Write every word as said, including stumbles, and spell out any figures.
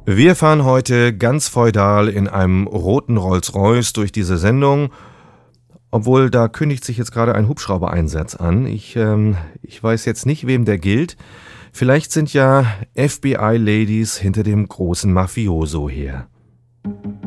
Wir fahren heute ganz feudal in einem roten Rolls-Royce durch diese Sendung, obwohl da kündigt sich jetzt gerade ein Hubschrauber-Einsatz an. Ich, ähm, ich weiß jetzt nicht, wem der gilt. Vielleicht sind ja F B I-Ladies hinter dem großen Mafioso her.